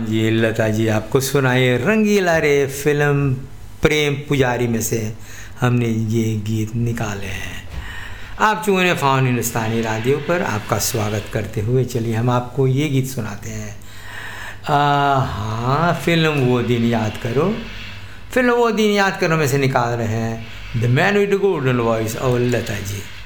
जी लता जी आपको सुनाइए रंगीला रे फिल्म प्रेम पुजारी में से हमने ये गीत निकाले हैं। आप चुने फ़ाउन हिंदुस्तानी रेडियो पर आपका स्वागत करते हुए चलिए हम आपको ये गीत सुनाते हैं। हाँ, फिल्म वो दिन याद करो, फिल्म वो दिन याद करो में से निकाल रहे हैं the man with the golden voice और लता जी।